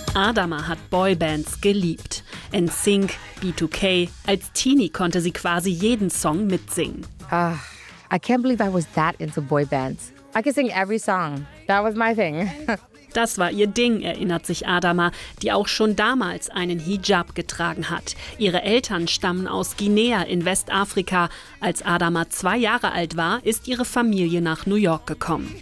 Adama hat Boybands geliebt. NSYNC, B2K. Als Teenie konnte sie quasi jeden Song mitsingen. I can't believe I was that into boybands. I could sing every song. That was my thing. Das war ihr Ding, erinnert sich Adama, die auch schon damals einen Hijab getragen hat. Ihre Eltern stammen aus Guinea in Westafrika. Als Adama 2 Jahre alt war, ist ihre Familie nach New York gekommen.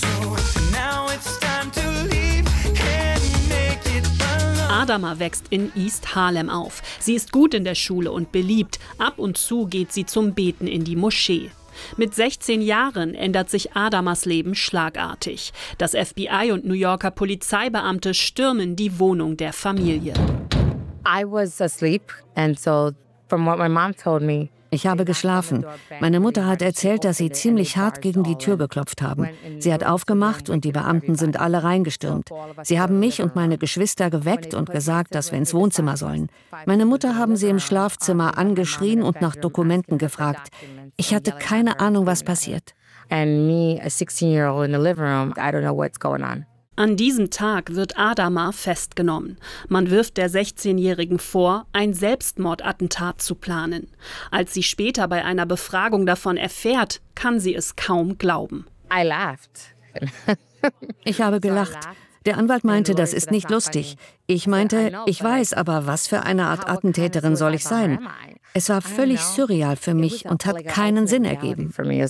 Adama wächst in East Harlem auf. Sie ist gut in der Schule und beliebt. Ab und zu geht sie zum Beten in die Moschee. Mit 16 Jahren ändert sich Adamas Leben schlagartig. Das FBI und New Yorker Polizeibeamte stürmen die Wohnung der Familie. I was asleep, and so from what my mom told me. Ich habe geschlafen. Meine Mutter hat erzählt, dass sie ziemlich hart gegen die Tür geklopft haben. Sie hat aufgemacht und die Beamten sind alle reingestürmt. Sie haben mich und meine Geschwister geweckt und gesagt, dass wir ins Wohnzimmer sollen. Meine Mutter haben sie im Schlafzimmer angeschrien und nach Dokumenten gefragt. Ich hatte keine Ahnung, was passiert. And me, a 16-year-old in the living room, I don't know what's going on. An diesem Tag wird Adama festgenommen. Man wirft der 16-Jährigen vor, ein Selbstmordattentat zu planen. Als sie später bei einer Befragung davon erfährt, kann sie es kaum glauben. I laughed. Ich habe gelacht. Der Anwalt meinte, das ist nicht lustig. Ich meinte, ich weiß, aber was für eine Art Attentäterin soll ich sein? Es war völlig surreal für mich und hat keinen Sinn ergeben.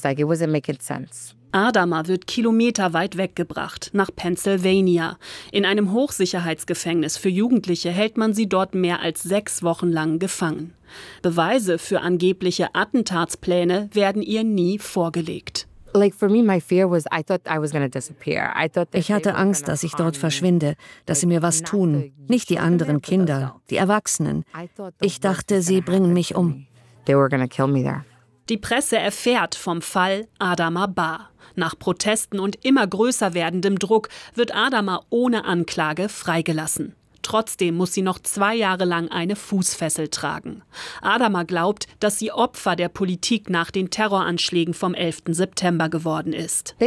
Adama wird kilometerweit weggebracht, nach Pennsylvania. In einem Hochsicherheitsgefängnis für Jugendliche hält man sie dort mehr als 6 Wochen lang gefangen. Beweise für angebliche Attentatspläne werden ihr nie vorgelegt. Ich hatte Angst, dass ich dort verschwinde, dass sie mir was tun. Nicht die anderen Kinder, die Erwachsenen. Ich dachte, sie bringen mich um. Die Presse erfährt vom Fall Adama Ba. Nach Protesten und immer größer werdendem Druck wird Adama ohne Anklage freigelassen. Trotzdem muss sie noch 2 Jahre lang eine Fußfessel tragen. Adama glaubt, dass sie Opfer der Politik nach den Terroranschlägen vom 11. September geworden ist.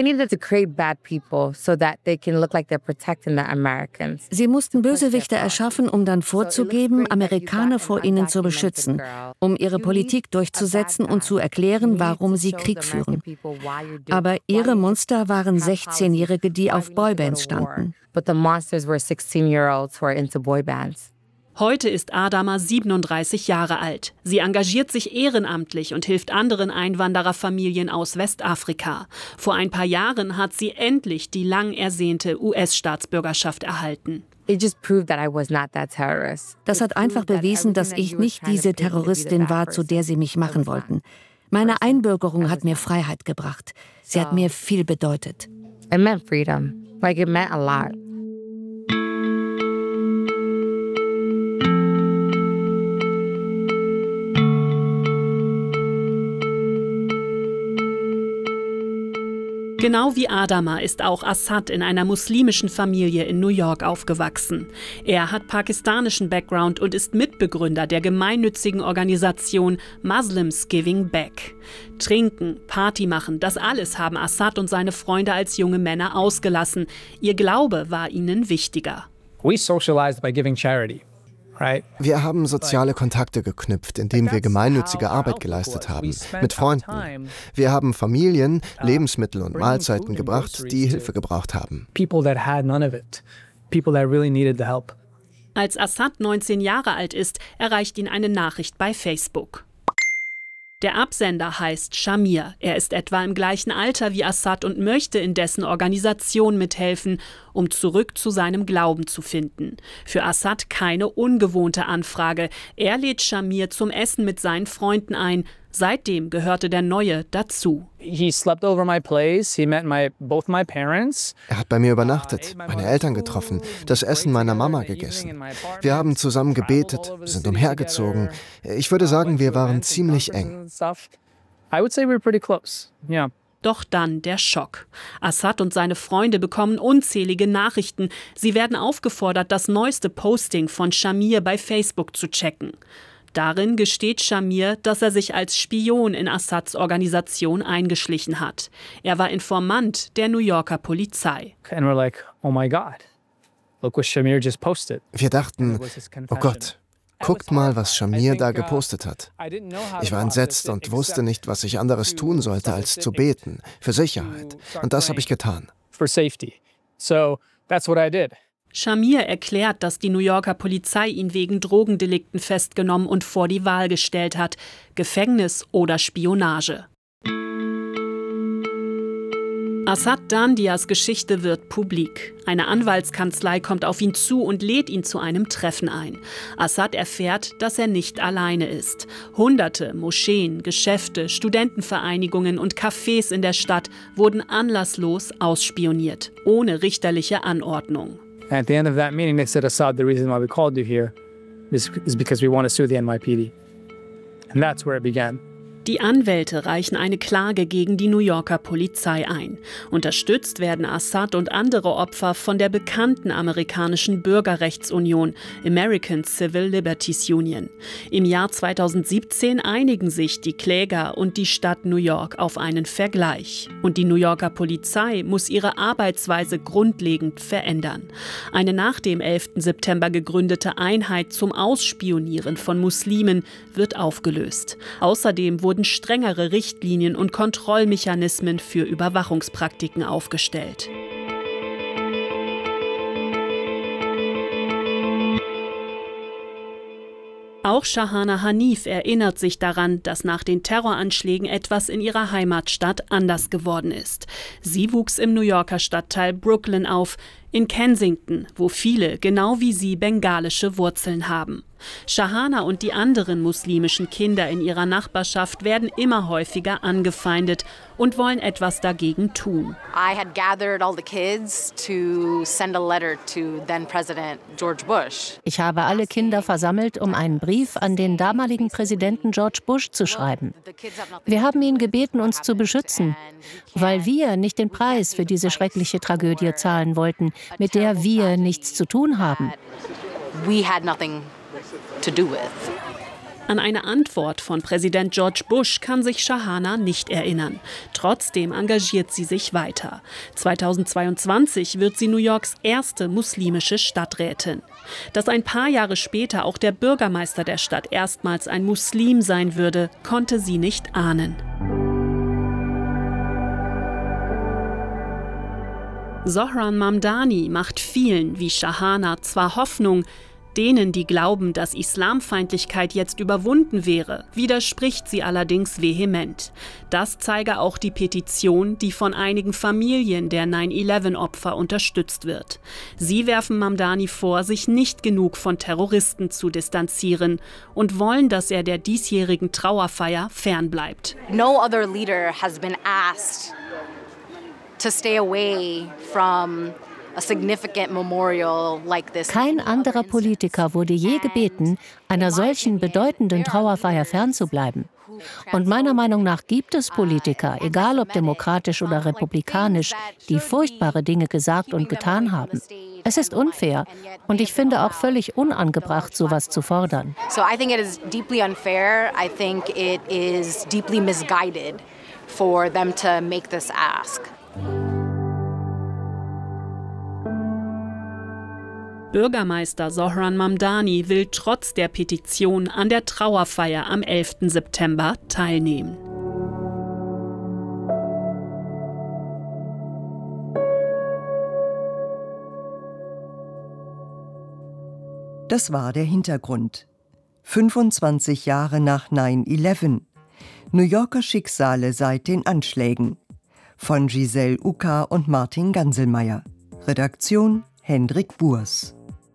Sie mussten Bösewichte erschaffen, um dann vorzugeben, Amerikaner vor ihnen zu beschützen, um ihre Politik durchzusetzen und zu erklären, warum sie Krieg führen. Aber ihre Monster waren 16-Jährige, die auf Boybands standen. But the monsters were 16-year-olds who are into boy bands. Heute ist Adama 37 Jahre alt. Sie engagiert sich ehrenamtlich und hilft anderen Einwandererfamilien aus Westafrika. Vor ein paar Jahren hat sie endlich die lang ersehnte US-Staatsbürgerschaft erhalten. Das hat einfach bewiesen, dass ich nicht diese Terroristin war, zu der sie mich machen wollten. Meine Einbürgerung hat mir Freiheit gebracht. Sie hat mir viel bedeutet. It meant freedom. Like, it meant a lot. Genau wie Adama ist auch Assad in einer muslimischen Familie in New York aufgewachsen. Er hat pakistanischen Background und ist Mitbegründer der gemeinnützigen Organisation Muslims Giving Back. Trinken, Party machen, das alles haben Assad und seine Freunde als junge Männer ausgelassen. Ihr Glaube war ihnen wichtiger. We socialized by giving charity. Wir haben soziale Kontakte geknüpft, indem wir gemeinnützige Arbeit geleistet haben, mit Freunden. Wir haben Familien Lebensmittel und Mahlzeiten gebracht, die Hilfe gebraucht haben. Als Assad 19 Jahre alt ist, erreicht ihn eine Nachricht bei Facebook. Der Absender heißt Shamir. Er ist etwa im gleichen Alter wie Assad und möchte in dessen Organisation mithelfen, um zurück zu seinem Glauben zu finden. Für Assad keine ungewohnte Anfrage. Er lädt Shamir zum Essen mit seinen Freunden ein. Seitdem gehörte der Neue dazu. He slept over my place. He met both my parents. Er hat bei mir übernachtet, meine Eltern getroffen, das Essen meiner Mama gegessen. Wir haben zusammen gebetet, sind umhergezogen. Ich würde sagen, wir waren ziemlich eng. I would say we're pretty close. Yeah. Doch dann der Schock. Assad und seine Freunde bekommen unzählige Nachrichten. Sie werden aufgefordert, das neueste Posting von Shamir bei Facebook zu checken. Darin gesteht Shamir, dass er sich als Spion in Assads Organisation eingeschlichen hat. Er war Informant der New Yorker Polizei. And we're like, oh my God. look what Shamir just posted. Wir dachten, oh Gott, guckt mal, was Shamir da gepostet hat. Ich war entsetzt und wusste nicht, was ich anderes tun sollte, als zu beten, für Sicherheit. Und das habe ich getan. For safety. So that's what I did. Shamir erklärt, dass die New Yorker Polizei ihn wegen Drogendelikten festgenommen und vor die Wahl gestellt hat: Gefängnis oder Spionage. Assad Dandias Geschichte wird publik. Eine Anwaltskanzlei kommt auf ihn zu und lädt ihn zu einem Treffen ein. Assad erfährt, dass er nicht alleine ist. Hunderte Moscheen, Geschäfte, Studentenvereinigungen und Cafés in der Stadt wurden anlasslos ausspioniert, ohne richterliche Anordnung. At the end of that meeting, they said, Assad, the reason why we called you here is because we want to sue the NYPD. And that's where it began. Die Anwälte reichen eine Klage gegen die New Yorker Polizei ein. Unterstützt werden Assad und andere Opfer von der bekannten amerikanischen Bürgerrechtsunion, American Civil Liberties Union. Im Jahr 2017 einigen sich die Kläger und die Stadt New York auf einen Vergleich. Und die New Yorker Polizei muss ihre Arbeitsweise grundlegend verändern. Eine nach dem 11. September gegründete Einheit zum Ausspionieren von Muslimen wird aufgelöst. Außerdem wurden strengere Richtlinien und Kontrollmechanismen für Überwachungspraktiken aufgestellt. Auch Shahana Hanif erinnert sich daran, dass nach den Terroranschlägen etwas in ihrer Heimatstadt anders geworden ist. Sie wuchs im New Yorker Stadtteil Brooklyn auf, in Kensington, wo viele, genau wie sie, bengalische Wurzeln haben. Shahana und die anderen muslimischen Kinder in ihrer Nachbarschaft werden immer häufiger angefeindet und wollen etwas dagegen tun. I had gathered all the kids to send a letter to then President George Bush. Ich habe alle Kinder versammelt, um einen Brief an den damaligen Präsidenten George Bush zu schreiben. Wir haben ihn gebeten, uns zu beschützen, weil wir nicht den Preis für diese schreckliche Tragödie zahlen wollten, mit der wir nichts zu tun haben. We had nothing to do with. An eine Antwort von Präsident George Bush kann sich Shahana nicht erinnern. Trotzdem engagiert sie sich weiter. 2022 wird sie New Yorks erste muslimische Stadträtin. Dass ein paar Jahre später auch der Bürgermeister der Stadt erstmals ein Muslim sein würde, konnte sie nicht ahnen. Zohran Mamdani macht vielen wie Shahana zwar Hoffnung, denen, die glauben, dass Islamfeindlichkeit jetzt überwunden wäre, widerspricht sie allerdings vehement. Das zeige auch die Petition, die von einigen Familien der 9/11-Opfer unterstützt wird. Sie werfen Mamdani vor, sich nicht genug von Terroristen zu distanzieren und wollen, dass er der diesjährigen Trauerfeier fernbleibt. No other leader has been asked to stay away from a significant memorial like this. Kein anderer Politiker wurde je gebeten, einer solchen bedeutenden Trauerfeier fernzubleiben. Und meiner Meinung nach gibt es Politiker, egal ob demokratisch oder republikanisch, die furchtbare Dinge gesagt und getan haben. Es ist unfair und ich finde auch völlig unangebracht, sowas zu fordern. So I think it is deeply unfair. I think it is deeply misguided for them to make this ask. Bürgermeister Zohran Mamdani will trotz der Petition an der Trauerfeier am 11. September teilnehmen. Das war der Hintergrund. 25 Jahre nach 9/11. New Yorker Schicksale seit den Anschlägen. Von Giselle Uka und Martin Ganselmeier. Redaktion Hendrik Burs.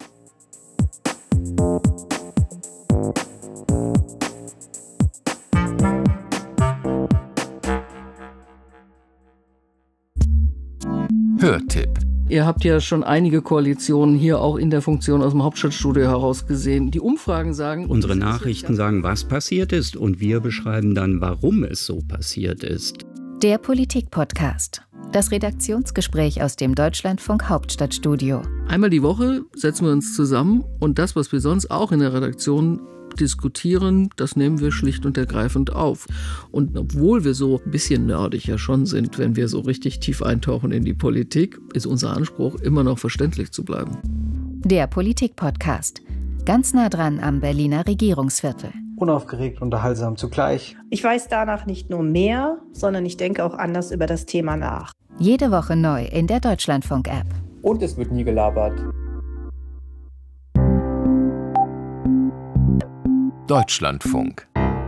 Hörtipp. Ihr habt ja schon einige Koalitionen hier auch in der Funktion aus dem Hauptstadtstudio heraus gesehen. Die Umfragen sagen... Unsere Nachrichten sagen, was passiert ist, und wir beschreiben dann, warum es so passiert ist. Der Politik-Podcast. Das Redaktionsgespräch aus dem Deutschlandfunk Hauptstadtstudio. Einmal die Woche setzen wir uns zusammen und das, was wir sonst auch in der Redaktion diskutieren, das nehmen wir schlicht und ergreifend auf. Und obwohl wir so ein bisschen nerdig ja schon sind, wenn wir so richtig tief eintauchen in die Politik, ist unser Anspruch, immer noch verständlich zu bleiben. Der Politik-Podcast. Ganz nah dran am Berliner Regierungsviertel. Unaufgeregt, unterhaltsam zugleich. Ich weiß danach nicht nur mehr, sondern ich denke auch anders über das Thema nach. Jede Woche neu in der Deutschlandfunk-App. Und es wird nie gelabert. Deutschlandfunk.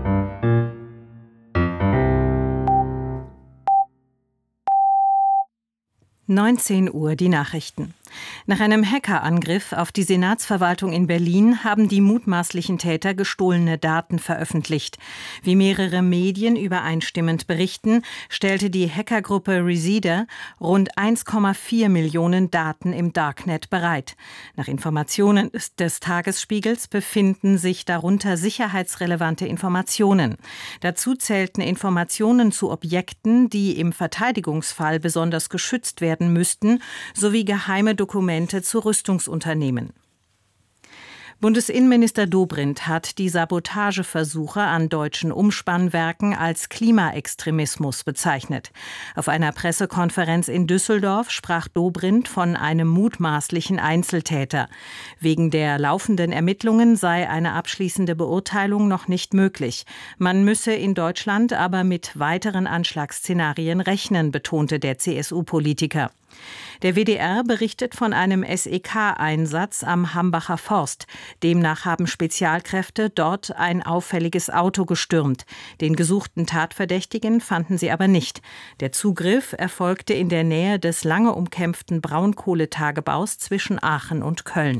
(19 Uhr) die Nachrichten. Nach einem Hackerangriff auf die Senatsverwaltung in Berlin haben die mutmaßlichen Täter gestohlene Daten veröffentlicht. Wie mehrere Medien übereinstimmend berichten, stellte die Hackergruppe Reseda rund 1,4 Millionen Daten im Darknet bereit. Nach Informationen des Tagesspiegels befinden sich darunter sicherheitsrelevante Informationen. Dazu zählten Informationen zu Objekten, die im Verteidigungsfall besonders geschützt werden müssten, sowie geheime Dokumente zu Rüstungsunternehmen. Bundesinnenminister Dobrindt hat die Sabotageversuche an deutschen Umspannwerken als Klimaextremismus bezeichnet. Auf einer Pressekonferenz in Düsseldorf sprach Dobrindt von einem mutmaßlichen Einzeltäter. Wegen der laufenden Ermittlungen sei eine abschließende Beurteilung noch nicht möglich. Man müsse in Deutschland aber mit weiteren Anschlagsszenarien rechnen, betonte der CSU-Politiker. Der WDR berichtet von einem SEK-Einsatz am Hambacher Forst. Demnach haben Spezialkräfte dort ein auffälliges Auto gestürmt. Den gesuchten Tatverdächtigen fanden sie aber nicht. Der Zugriff erfolgte in der Nähe des lange umkämpften Braunkohletagebaus zwischen Aachen und Köln.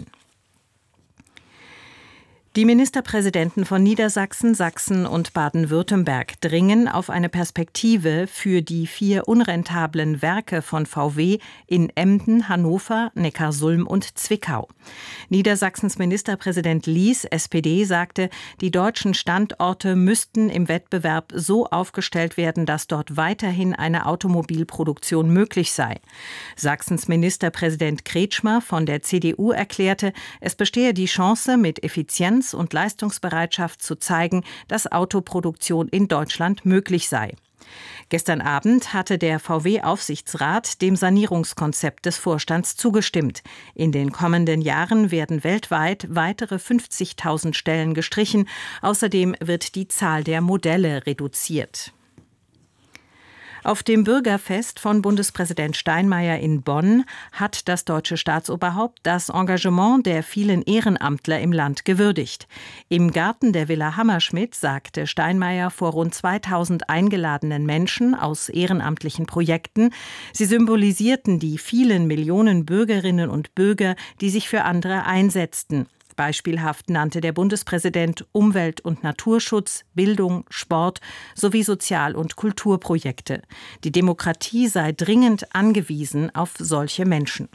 Die Ministerpräsidenten von Niedersachsen, Sachsen und Baden-Württemberg dringen auf eine Perspektive für die 4 unrentablen Werke von VW in Emden, Hannover, Neckarsulm und Zwickau. Niedersachsens Ministerpräsident Lies, SPD, sagte, die deutschen Standorte müssten im Wettbewerb so aufgestellt werden, dass dort weiterhin eine Automobilproduktion möglich sei. Sachsens Ministerpräsident Kretschmer von der CDU erklärte, es bestehe die Chance, mit Effizienz und Leistungsbereitschaft zu zeigen, dass Autoproduktion in Deutschland möglich sei. Gestern Abend hatte der VW-Aufsichtsrat dem Sanierungskonzept des Vorstands zugestimmt. In den kommenden Jahren werden weltweit weitere 50.000 Stellen gestrichen. Außerdem wird die Zahl der Modelle reduziert. Auf dem Bürgerfest von Bundespräsident Steinmeier in Bonn hat das deutsche Staatsoberhaupt das Engagement der vielen Ehrenamtler im Land gewürdigt. Im Garten der Villa Hammerschmidt sagte Steinmeier vor rund 2000 eingeladenen Menschen aus ehrenamtlichen Projekten, sie symbolisierten die vielen Millionen Bürgerinnen und Bürger, die sich für andere einsetzten. Beispielhaft nannte der Bundespräsident Umwelt- und Naturschutz, Bildung, Sport sowie Sozial- und Kulturprojekte. Die Demokratie sei dringend angewiesen auf solche Menschen.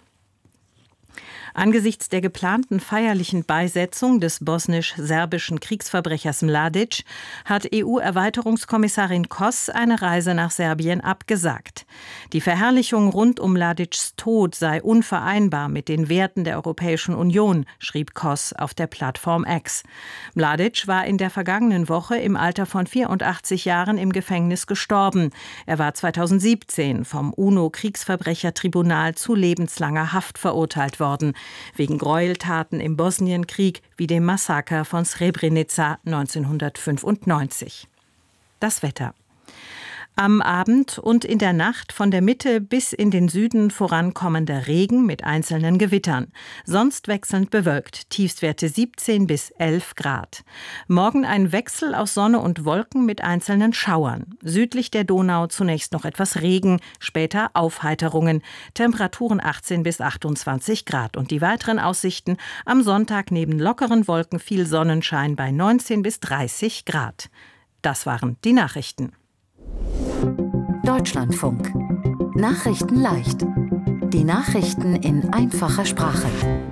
Angesichts der geplanten feierlichen Beisetzung des bosnisch-serbischen Kriegsverbrechers Mladic hat EU-Erweiterungskommissarin Koss eine Reise nach Serbien abgesagt. Die Verherrlichung rund um Mladics Tod sei unvereinbar mit den Werten der Europäischen Union, schrieb Koss auf der Plattform X. Mladic war in der vergangenen Woche im Alter von 84 Jahren im Gefängnis gestorben. Er war 2017 vom UNO-Kriegsverbrechertribunal zu lebenslanger Haft verurteilt worden. Wegen Gräueltaten im Bosnienkrieg wie dem Massaker von Srebrenica 1995. Das Wetter. Am Abend und in der Nacht von der Mitte bis in den Süden vorankommender Regen mit einzelnen Gewittern. Sonst wechselnd bewölkt, Tiefstwerte 17 bis 11 Grad. Morgen ein Wechsel aus Sonne und Wolken mit einzelnen Schauern. Südlich der Donau zunächst noch etwas Regen, später Aufheiterungen. Temperaturen 18 bis 28 Grad. Und die weiteren Aussichten: am Sonntag neben lockeren Wolken viel Sonnenschein bei 19 bis 30 Grad. Das waren die Nachrichten. Deutschlandfunk. Nachrichten leicht. Die Nachrichten in einfacher Sprache.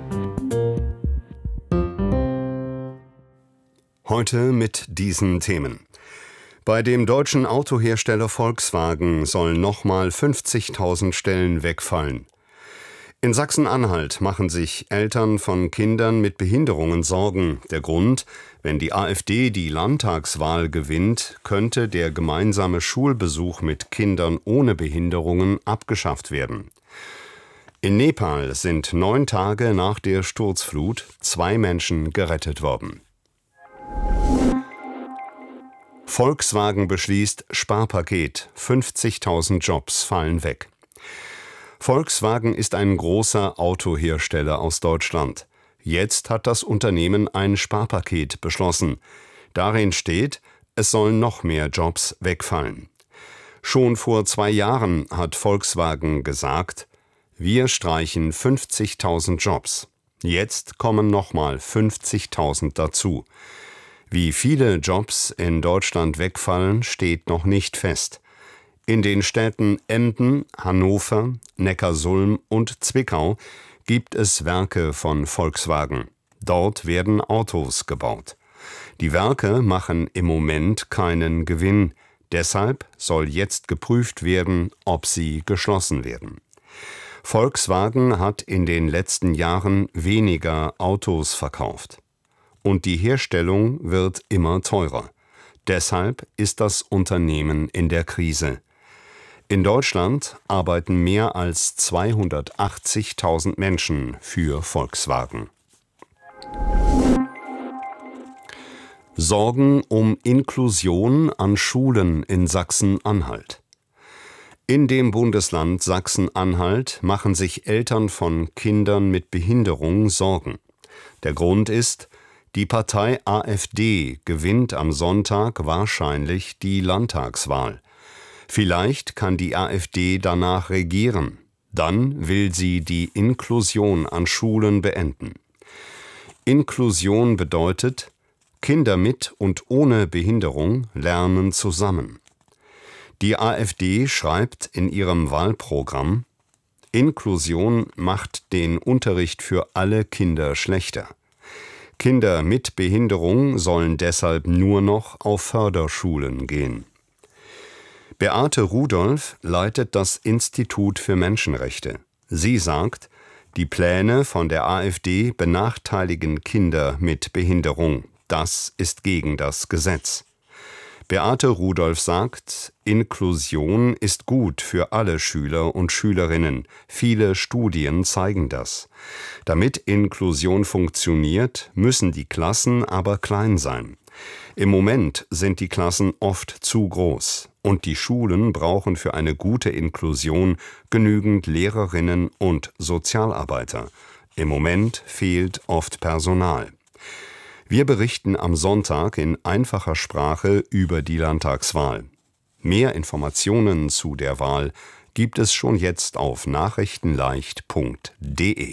Heute mit diesen Themen. Bei dem deutschen Autohersteller Volkswagen sollen nochmal 50.000 Stellen wegfallen. In Sachsen-Anhalt machen sich Eltern von Kindern mit Behinderungen Sorgen. Der Grund: wenn die AfD die Landtagswahl gewinnt, könnte der gemeinsame Schulbesuch mit Kindern ohne Behinderungen abgeschafft werden. In Nepal sind 9 Tage nach der Sturzflut 2 Menschen gerettet worden. Volkswagen beschließt Sparpaket, 50.000 Jobs fallen weg. Volkswagen ist ein großer Autohersteller aus Deutschland. Jetzt hat das Unternehmen ein Sparpaket beschlossen. Darin steht, es sollen noch mehr Jobs wegfallen. Schon vor 2 Jahren hat Volkswagen gesagt, wir streichen 50.000 Jobs. Jetzt kommen nochmal 50.000 dazu. Wie viele Jobs in Deutschland wegfallen, steht noch nicht fest. In den Städten Emden, Hannover, Neckarsulm und Zwickau gibt es Werke von Volkswagen. Dort werden Autos gebaut. Die Werke machen im Moment keinen Gewinn. Deshalb soll jetzt geprüft werden, ob sie geschlossen werden. Volkswagen hat in den letzten Jahren weniger Autos verkauft. Und die Herstellung wird immer teurer. Deshalb ist das Unternehmen in der Krise. In Deutschland arbeiten mehr als 280.000 Menschen für Volkswagen. Sorgen um Inklusion an Schulen in Sachsen-Anhalt. In dem Bundesland Sachsen-Anhalt machen sich Eltern von Kindern mit Behinderung Sorgen. Der Grund ist, die Partei AfD gewinnt am Sonntag wahrscheinlich die Landtagswahl. Vielleicht kann die AfD danach regieren. Dann will sie die Inklusion an Schulen beenden. Inklusion bedeutet, Kinder mit und ohne Behinderung lernen zusammen. Die AfD schreibt in ihrem Wahlprogramm, Inklusion macht den Unterricht für alle Kinder schlechter. Kinder mit Behinderung sollen deshalb nur noch auf Förderschulen gehen. Beate Rudolph leitet das Institut für Menschenrechte. Sie sagt, die Pläne von der AfD benachteiligen Kinder mit Behinderung. Das ist gegen das Gesetz. Beate Rudolph sagt, Inklusion ist gut für alle Schüler und Schülerinnen. Viele Studien zeigen das. Damit Inklusion funktioniert, müssen die Klassen aber klein sein. Im Moment sind die Klassen oft zu groß. Und die Schulen brauchen für eine gute Inklusion genügend Lehrerinnen und Sozialarbeiter. Im Moment fehlt oft Personal. Wir berichten am Sonntag in einfacher Sprache über die Landtagswahl. Mehr Informationen zu der Wahl gibt es schon jetzt auf nachrichtenleicht.de.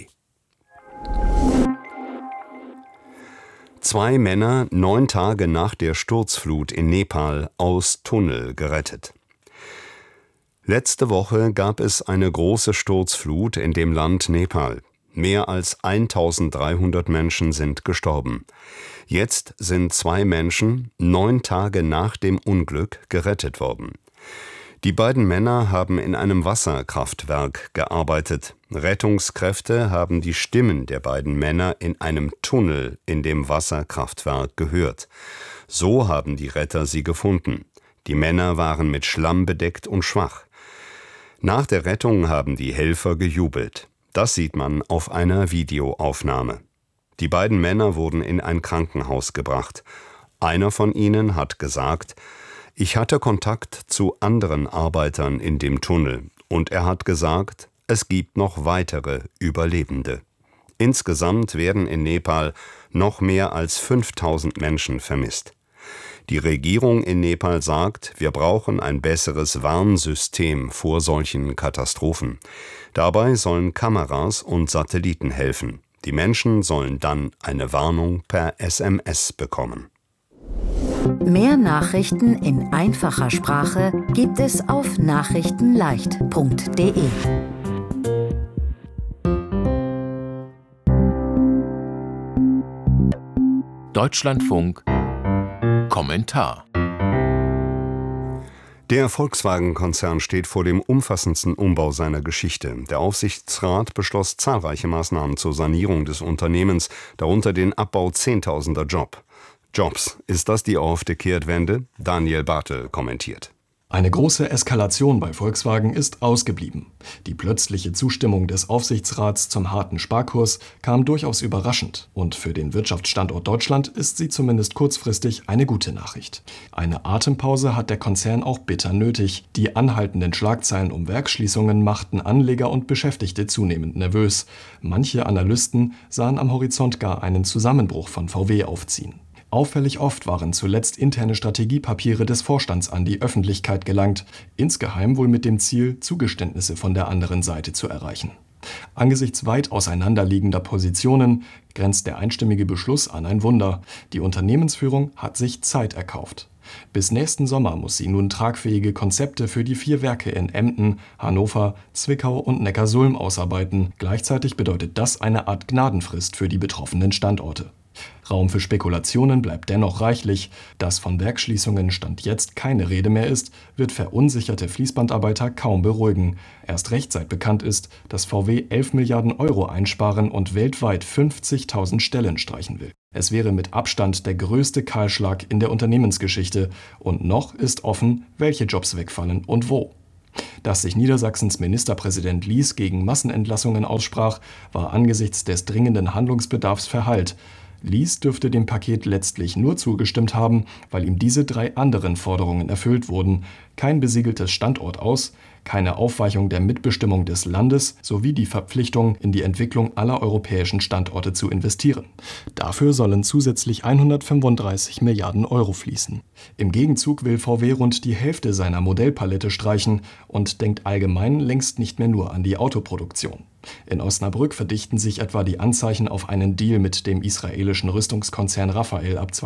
2 Männer 9 Tage nach der Sturzflut in Nepal aus Tunnel gerettet. Letzte Woche gab es eine große Sturzflut in dem Land Nepal. Mehr als 1.300 Menschen sind gestorben. Jetzt sind 2 Menschen 9 Tage nach dem Unglück gerettet worden. Die beiden Männer haben in einem Wasserkraftwerk gearbeitet. Rettungskräfte haben die Stimmen der beiden Männer in einem Tunnel in dem Wasserkraftwerk gehört. So haben die Retter sie gefunden. Die Männer waren mit Schlamm bedeckt und schwach. Nach der Rettung haben die Helfer gejubelt. Das sieht man auf einer Videoaufnahme. Die beiden Männer wurden in ein Krankenhaus gebracht. Einer von ihnen hat gesagt, ich hatte Kontakt zu anderen Arbeitern in dem Tunnel und er hat gesagt, es gibt noch weitere Überlebende. Insgesamt werden in Nepal noch mehr als 5.000 Menschen vermisst. Die Regierung in Nepal sagt, wir brauchen ein besseres Warnsystem vor solchen Katastrophen. Dabei sollen Kameras und Satelliten helfen. Die Menschen sollen dann eine Warnung per SMS bekommen. Mehr Nachrichten in einfacher Sprache gibt es auf nachrichtenleicht.de. Deutschlandfunk Kommentar. Der Volkswagen-Konzern steht vor dem umfassendsten Umbau seiner Geschichte. Der Aufsichtsrat beschloss zahlreiche Maßnahmen zur Sanierung des Unternehmens, darunter den Abbau Zehntausender Jobs. Ist das die erhoffte Kehrtwende? Daniel Bartel kommentiert. Eine große Eskalation bei Volkswagen ist ausgeblieben. Die plötzliche Zustimmung des Aufsichtsrats zum harten Sparkurs kam durchaus überraschend. Und für den Wirtschaftsstandort Deutschland ist sie zumindest kurzfristig eine gute Nachricht. Eine Atempause hat der Konzern auch bitter nötig. Die anhaltenden Schlagzeilen um Werksschließungen machten Anleger und Beschäftigte zunehmend nervös. Manche Analysten sahen am Horizont gar einen Zusammenbruch von VW aufziehen. Auffällig oft waren zuletzt interne Strategiepapiere des Vorstands an die Öffentlichkeit gelangt, insgeheim wohl mit dem Ziel, Zugeständnisse von der anderen Seite zu erreichen. Angesichts weit auseinanderliegender Positionen grenzt der einstimmige Beschluss an ein Wunder. Die Unternehmensführung hat sich Zeit erkauft. Bis nächsten Sommer muss sie nun tragfähige Konzepte für die 4 Werke in Emden, Hannover, Zwickau und Neckarsulm ausarbeiten. Gleichzeitig bedeutet das eine Art Gnadenfrist für die betroffenen Standorte. Raum für Spekulationen bleibt dennoch reichlich. Dass von Werksschließungen Stand jetzt keine Rede mehr ist, wird verunsicherte Fließbandarbeiter kaum beruhigen. Erst recht seit bekannt ist, dass VW 11 Milliarden Euro einsparen und weltweit 50.000 Stellen streichen will. Es wäre mit Abstand der größte Kahlschlag in der Unternehmensgeschichte. Und noch ist offen, welche Jobs wegfallen und wo. Dass sich Niedersachsens Ministerpräsident Lies gegen Massenentlassungen aussprach, war angesichts des dringenden Handlungsbedarfs verhallt. Lies dürfte dem Paket letztlich nur zugestimmt haben, weil ihm diese 3 anderen Forderungen erfüllt wurden: kein besiegeltes Standortaus, keine Aufweichung der Mitbestimmung des Landes sowie die Verpflichtung, in die Entwicklung aller europäischen Standorte zu investieren. Dafür sollen zusätzlich 135 Milliarden Euro fließen. Im Gegenzug will VW rund die Hälfte seiner Modellpalette streichen und denkt allgemein längst nicht mehr nur an die Autoproduktion. In Osnabrück verdichten sich etwa die Anzeichen auf einen Deal mit dem israelischen Rüstungskonzern Rafael ab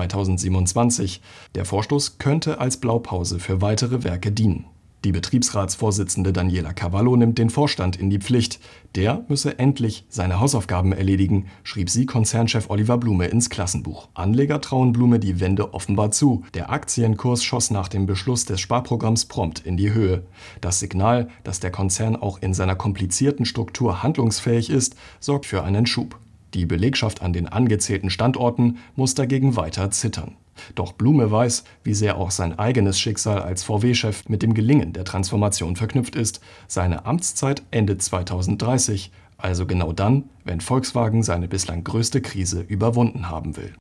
2027. Der Vorstoß könnte als Blaupause für weitere Werke dienen. Die Betriebsratsvorsitzende Daniela Cavallo nimmt den Vorstand in die Pflicht. Der müsse endlich seine Hausaufgaben erledigen, schrieb sie Konzernchef Oliver Blume ins Klassenbuch. Anleger trauen Blume die Wende offenbar zu. Der Aktienkurs schoss nach dem Beschluss des Sparprogramms prompt in die Höhe. Das Signal, dass der Konzern auch in seiner komplizierten Struktur handlungsfähig ist, sorgt für einen Schub. Die Belegschaft an den angezählten Standorten muss dagegen weiter zittern. Doch Blume weiß, wie sehr auch sein eigenes Schicksal als VW-Chef mit dem Gelingen der Transformation verknüpft ist. Seine Amtszeit endet 2030, also genau dann, wenn Volkswagen seine bislang größte Krise überwunden haben will.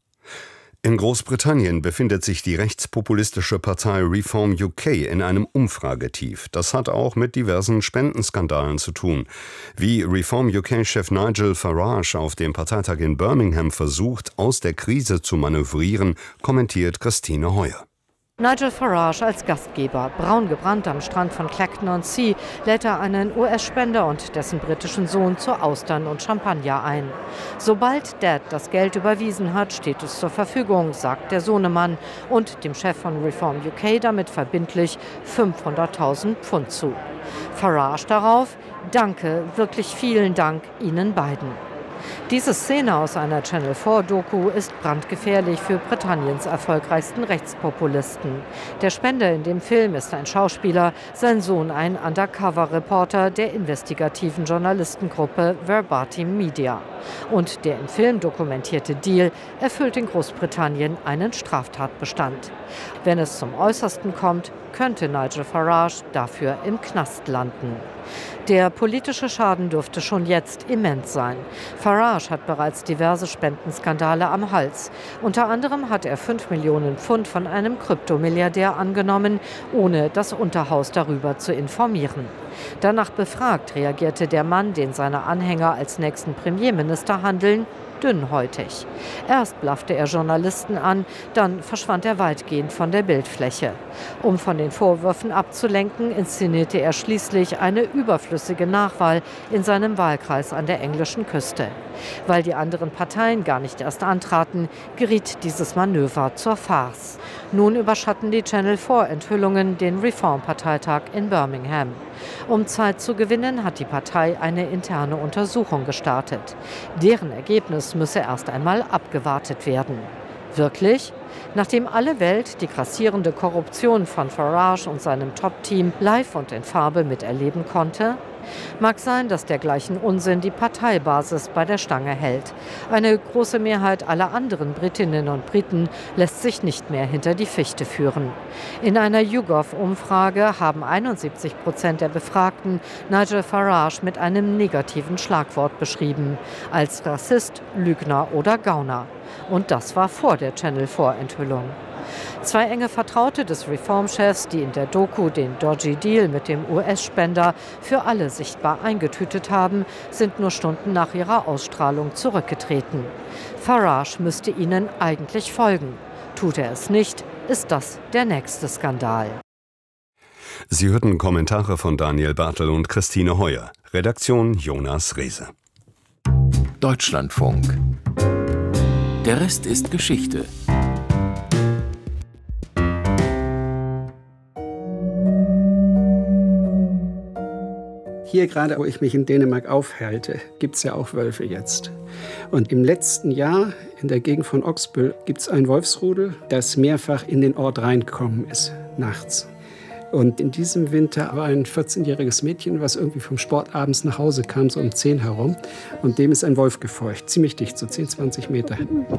In Großbritannien befindet sich die rechtspopulistische Partei Reform UK in einem Umfragetief. Das hat auch mit diversen Spendenskandalen zu tun. Wie Reform UK-Chef Nigel Farage auf dem Parteitag in Birmingham versucht, aus der Krise zu manövrieren, kommentiert Christine Heuer. Nigel Farage als Gastgeber. Braun gebrannt am Strand von Clacton-on-Sea lädt er einen US-Spender und dessen britischen Sohn zu Austern und Champagner ein. Sobald Dad das Geld überwiesen hat, steht es zur Verfügung, sagt der Sohnemann und dem Chef von Reform UK damit verbindlich 500.000 Pfund zu. Farage darauf: Danke, wirklich vielen Dank Ihnen beiden. Diese Szene aus einer Channel-4-Doku ist brandgefährlich für Britanniens erfolgreichsten Rechtspopulisten. Der Spender in dem Film ist ein Schauspieler, sein Sohn ein Undercover-Reporter der investigativen Journalistengruppe Verbatim Media. Und der im Film dokumentierte Deal erfüllt in Großbritannien einen Straftatbestand. Wenn es zum Äußersten kommt, könnte Nigel Farage dafür im Knast landen. Der politische Schaden dürfte schon jetzt immens sein. Farage hat bereits diverse Spendenskandale am Hals. Unter anderem hat er 5 Millionen Pfund von einem Kryptomilliardär angenommen, ohne das Unterhaus darüber zu informieren. Danach befragt, reagierte der Mann, den seine Anhänger als nächsten Premierminister handeln, dünnhäutig. Erst blaffte er Journalisten an, dann verschwand er weitgehend von der Bildfläche. Um von den Vorwürfen abzulenken, inszenierte er schließlich eine überflüssige Nachwahl in seinem Wahlkreis an der englischen Küste. Weil die anderen Parteien gar nicht erst antraten, geriet dieses Manöver zur Farce. Nun überschatten die Channel-4-Enthüllungen den Reform-Parteitag in Birmingham. Um Zeit zu gewinnen, hat die Partei eine interne Untersuchung gestartet. Deren Ergebnis müsse erst einmal abgewartet werden. Wirklich? Nachdem alle Welt die grassierende Korruption von Farage und seinem Top-Team live und in Farbe miterleben konnte? Mag sein, dass dergleichen Unsinn die Parteibasis bei der Stange hält. Eine große Mehrheit aller anderen Britinnen und Briten lässt sich nicht mehr hinter die Fichte führen. In einer YouGov-Umfrage haben 71% der Befragten Nigel Farage mit einem negativen Schlagwort beschrieben, als Rassist, Lügner oder Gauner. Und das war vor der Channel-4-Enthüllung. 2 enge Vertraute des Reform-Chefs, die in der Doku den Dodgy Deal mit dem US-Spender für alle sichtbar eingetütet haben, sind nur Stunden nach ihrer Ausstrahlung zurückgetreten. Farage müsste ihnen eigentlich folgen. Tut er es nicht, ist das der nächste Skandal. Sie hörten Kommentare von Daniel Bartel und Christine Heuer. Redaktion Jonas Rehse. Deutschlandfunk. Der Rest ist Geschichte. Hier gerade, wo ich mich in Dänemark aufhalte, gibt es ja auch Wölfe jetzt. Und im letzten Jahr in der Gegend von Oksbøl gibt es ein Wolfsrudel, das mehrfach in den Ort reingekommen ist, nachts. Und in diesem Winter war ein 14-jähriges Mädchen, was irgendwie vom Sport abends nach Hause kam, so um 10 herum. Und dem ist ein Wolf gefolgt, ziemlich dicht, so 10, 20 Meter.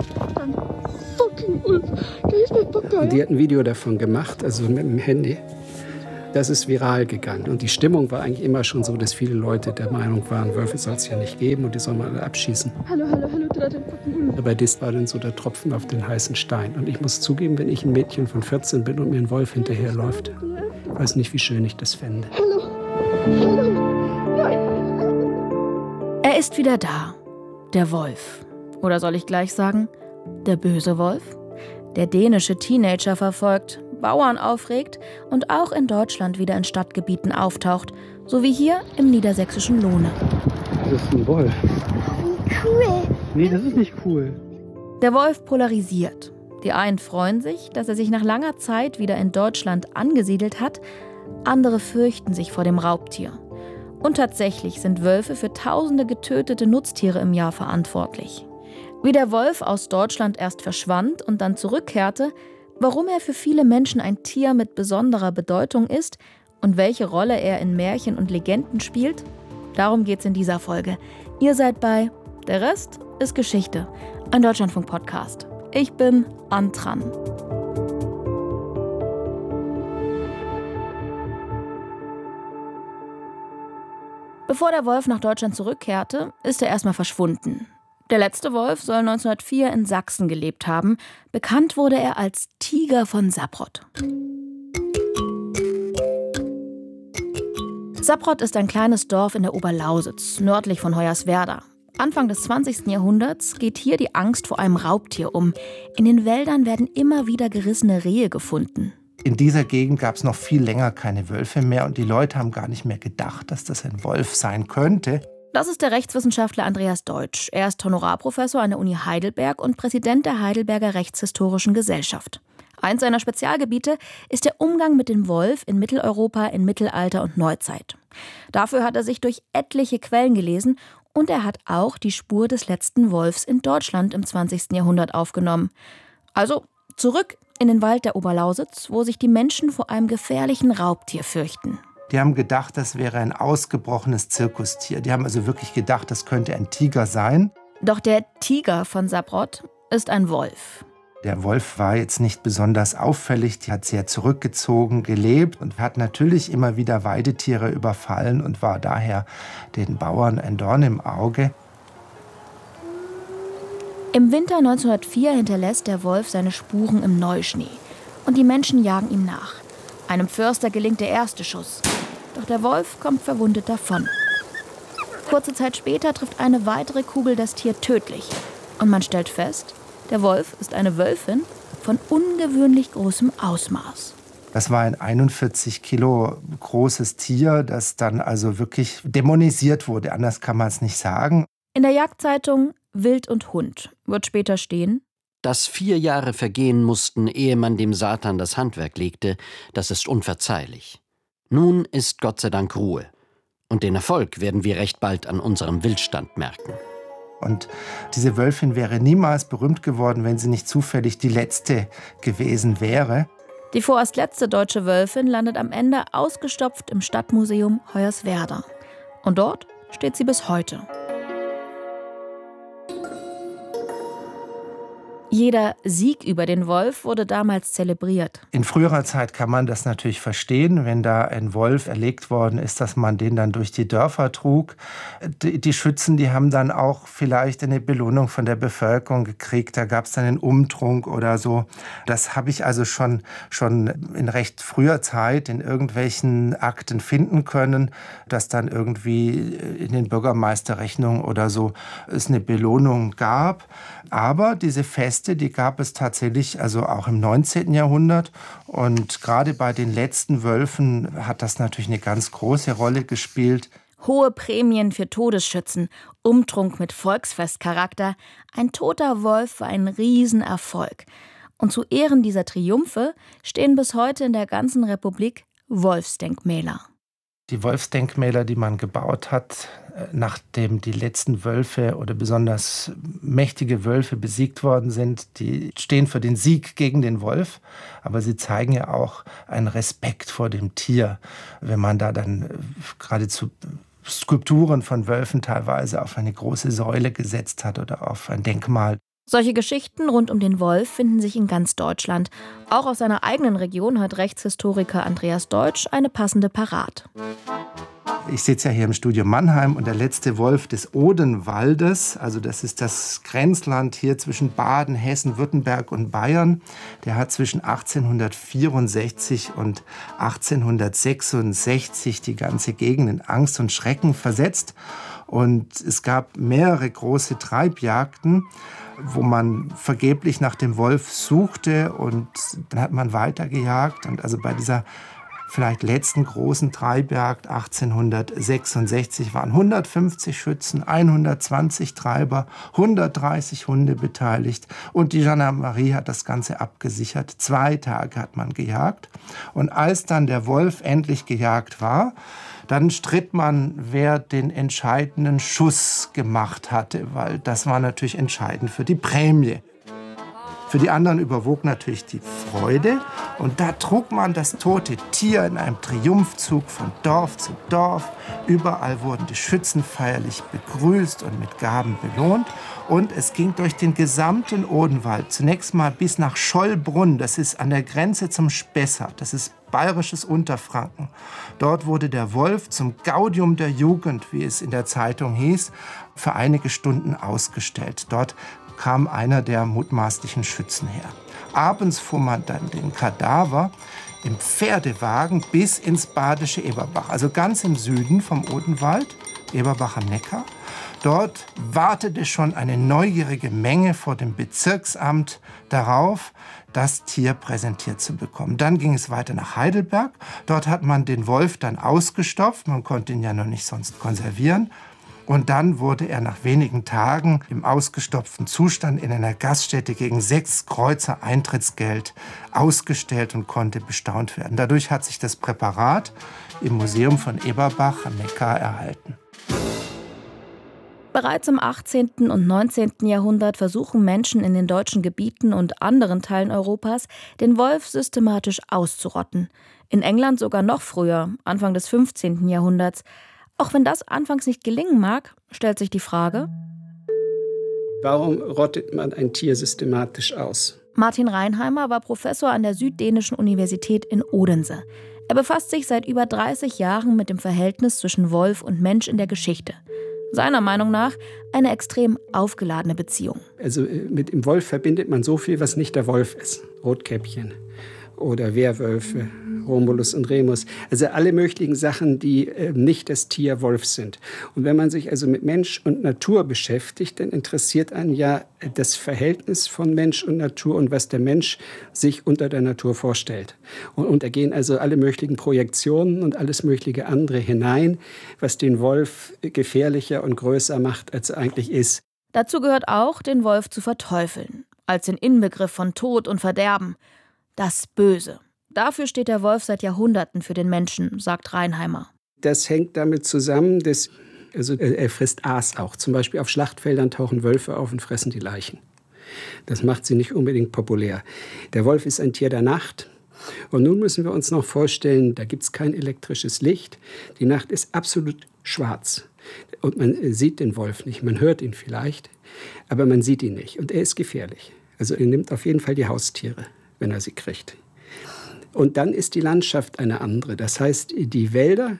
Und die hat ein Video davon gemacht, also mit dem Handy. Das ist viral gegangen. Und die Stimmung war eigentlich immer schon so, dass viele Leute der Meinung waren, Wölfe soll es ja nicht geben und die soll man alle abschießen. Aber das war dann so der Tropfen auf den heißen Stein. Und ich muss zugeben, wenn ich ein Mädchen von 14 bin und mir ein Wolf hinterherläuft, weiß nicht, wie schön ich das fände. Er ist wieder da, der Wolf. Oder soll ich gleich sagen, der böse Wolf? Der dänische Teenager verfolgt, Bauern aufregt und auch in Deutschland wieder in Stadtgebieten auftaucht, so wie hier im niedersächsischen Lohne. Das ist ein Wolf. Cool. Nee, das ist nicht cool. Der Wolf polarisiert. Die einen freuen sich, dass er sich nach langer Zeit wieder in Deutschland angesiedelt hat. Andere fürchten sich vor dem Raubtier. Und tatsächlich sind Wölfe für tausende getötete Nutztiere im Jahr verantwortlich. Wie der Wolf aus Deutschland erst verschwand und dann zurückkehrte, warum er für viele Menschen ein Tier mit besonderer Bedeutung ist und welche Rolle er in Märchen und Legenden spielt, darum geht's in dieser Folge. Ihr seid bei Der Rest ist Geschichte, ein Deutschlandfunk-Podcast. Ich bin Antran. Bevor der Wolf nach Deutschland zurückkehrte, ist er erstmal verschwunden. Der letzte Wolf soll 1904 in Sachsen gelebt haben. Bekannt wurde er als Tiger von Sapprot. Sapprot ist ein kleines Dorf in der Oberlausitz, nördlich von Hoyerswerda. Anfang des 20. Jahrhunderts geht hier die Angst vor einem Raubtier um. In den Wäldern werden immer wieder gerissene Rehe gefunden. In dieser Gegend gab es noch viel länger keine Wölfe mehr und die Leute haben gar nicht mehr gedacht, dass das ein Wolf sein könnte. Das ist der Rechtswissenschaftler Andreas Deutsch. Er ist Honorarprofessor an der Uni Heidelberg und Präsident der Heidelberger Rechtshistorischen Gesellschaft. Eins seiner Spezialgebiete ist der Umgang mit dem Wolf in Mitteleuropa in Mittelalter und Neuzeit. Dafür hat er sich durch etliche Quellen gelesen und er hat auch die Spur des letzten Wolfs in Deutschland im 20. Jahrhundert aufgenommen. Also zurück in den Wald der Oberlausitz, wo sich die Menschen vor einem gefährlichen Raubtier fürchten. Die haben gedacht, das wäre ein ausgebrochenes Zirkustier. Die haben also wirklich gedacht, das könnte ein Tiger sein. Doch der Tiger von Sapprot ist ein Wolf. Der Wolf war jetzt nicht besonders auffällig, die hat sehr zurückgezogen gelebt und hat natürlich immer wieder Weidetiere überfallen und war daher den Bauern ein Dorn im Auge. Im Winter 1904 hinterlässt der Wolf seine Spuren im Neuschnee und die Menschen jagen ihm nach. Einem Förster gelingt der erste Schuss, doch der Wolf kommt verwundet davon. Kurze Zeit später trifft eine weitere Kugel das Tier tödlich und man stellt fest, der Wolf ist eine Wölfin von ungewöhnlich großem Ausmaß. Das war ein 41 Kilo großes Tier, das dann also wirklich dämonisiert wurde, anders kann man es nicht sagen. In der Jagdzeitung Wild und Hund wird später stehen: Dass 4 Jahre vergehen mussten, ehe man dem Satan das Handwerk legte, das ist unverzeihlich. Nun ist Gott sei Dank Ruhe. Und den Erfolg werden wir recht bald an unserem Wildstand merken. Und diese Wölfin wäre niemals berühmt geworden, wenn sie nicht zufällig die letzte gewesen wäre. Die vorerst letzte deutsche Wölfin landet am Ende ausgestopft im Stadtmuseum Hoyerswerda. Und dort steht sie bis heute. Jeder Sieg über den Wolf wurde damals zelebriert. In früherer Zeit kann man das natürlich verstehen, wenn da ein Wolf erlegt worden ist, dass man den dann durch die Dörfer trug. Die Schützen, die haben dann auch vielleicht eine Belohnung von der Bevölkerung gekriegt. Da gab es dann einen Umtrunk oder so. Das habe ich also schon in recht früher Zeit in irgendwelchen Akten finden können, dass dann irgendwie in den Bürgermeisterrechnungen oder so es eine Belohnung gab. Aber diese Feste, die gab es tatsächlich also auch im 19. Jahrhundert. Und gerade bei den letzten Wölfen hat das natürlich eine ganz große Rolle gespielt. Hohe Prämien für Todesschützen, Umtrunk mit Volksfestcharakter. Ein toter Wolf war ein Riesenerfolg. Und zu Ehren dieser Triumphe stehen bis heute in der ganzen Republik Wolfsdenkmäler. Die Wolfsdenkmäler, die man gebaut hat, nachdem die letzten Wölfe oder besonders mächtige Wölfe besiegt worden sind, die stehen für den Sieg gegen den Wolf, aber sie zeigen ja auch einen Respekt vor dem Tier. Wenn man da dann geradezu Skulpturen von Wölfen teilweise auf eine große Säule gesetzt hat oder auf ein Denkmal. Solche Geschichten rund um den Wolf finden sich in ganz Deutschland. Auch aus seiner eigenen Region hat Rechtshistoriker Andreas Deutsch eine passende parat. Ich sitze ja hier im Studio Mannheim und der letzte Wolf des Odenwaldes, also das ist das Grenzland hier zwischen Baden, Hessen, Württemberg und Bayern, der hat zwischen 1864 und 1866 die ganze Gegend in Angst und Schrecken versetzt. Und es gab mehrere große Treibjagden, wo man vergeblich nach dem Wolf suchte und dann hat man weitergejagt. Und also bei dieser vielleicht letzten großen Treibjagd 1866 waren 150 Schützen, 120 Treiber, 130 Hunde beteiligt und die Gendarmerie hat das Ganze abgesichert. 2 Tage hat man gejagt und als dann der Wolf endlich gejagt war, dann stritt man, wer den entscheidenden Schuss gemacht hatte, weil das war natürlich entscheidend für die Prämie. Für die anderen überwog natürlich die Freude und da trug man das tote Tier in einem Triumphzug von Dorf zu Dorf. Überall wurden die Schützen feierlich begrüßt und mit Gaben belohnt. Und es ging durch den gesamten Odenwald, zunächst mal bis nach Schollbrunn, das ist an der Grenze zum Spessart, das ist bayerisches Unterfranken. Dort wurde der Wolf zum Gaudium der Jugend, wie es in der Zeitung hieß, für einige Stunden ausgestellt. Dort kam einer der mutmaßlichen Schützen her. Abends fuhr man dann den Kadaver im Pferdewagen bis ins badische Eberbach, also ganz im Süden vom Odenwald, Eberbach am Neckar. Dort wartete schon eine neugierige Menge vor dem Bezirksamt darauf, das Tier präsentiert zu bekommen. Dann ging es weiter nach Heidelberg. Dort hat man den Wolf dann ausgestopft. Man konnte ihn ja noch nicht sonst konservieren. Und dann wurde er nach wenigen Tagen im ausgestopften Zustand in einer Gaststätte gegen 6 Kreuzer Eintrittsgeld ausgestellt und konnte bestaunt werden. Dadurch hat sich das Präparat im Museum von Eberbach am Neckar erhalten. Bereits im 18. und 19. Jahrhundert versuchen Menschen in den deutschen Gebieten und anderen Teilen Europas, den Wolf systematisch auszurotten. In England sogar noch früher, Anfang des 15. Jahrhunderts. Auch wenn das anfangs nicht gelingen mag, stellt sich die Frage: Warum rottet man ein Tier systematisch aus? Martin Reinheimer war Professor an der Süddänischen Universität in Odense. Er befasst sich seit über 30 Jahren mit dem Verhältnis zwischen Wolf und Mensch in der Geschichte. Seiner Meinung nach eine extrem aufgeladene Beziehung. Also mit dem Wolf verbindet man so viel, was nicht der Wolf ist. Rotkäppchen oder Werwölfe, Romulus und Remus. Also alle möglichen Sachen, die nicht das Tier Wolf sind. Und wenn man sich also mit Mensch und Natur beschäftigt, dann interessiert einen ja das Verhältnis von Mensch und Natur und was der Mensch sich unter der Natur vorstellt. Und da gehen also alle möglichen Projektionen und alles mögliche andere hinein, was den Wolf gefährlicher und größer macht, als er eigentlich ist. Dazu gehört auch, den Wolf zu verteufeln, als den Inbegriff von Tod und Verderben. Das Böse. Dafür steht der Wolf seit Jahrhunderten für den Menschen, sagt Reinheimer. Das hängt damit zusammen, dass er frisst Aas auch. Zum Beispiel auf Schlachtfeldern tauchen Wölfe auf und fressen die Leichen. Das macht sie nicht unbedingt populär. Der Wolf ist ein Tier der Nacht. Und nun müssen wir uns noch vorstellen, da gibt es kein elektrisches Licht. Die Nacht ist absolut schwarz. Und man sieht den Wolf nicht, man hört ihn vielleicht, aber man sieht ihn nicht. Und er ist gefährlich. Also er nimmt auf jeden Fall die Haustiere, wenn er sie kriegt. Und dann ist die Landschaft eine andere. Das heißt, die Wälder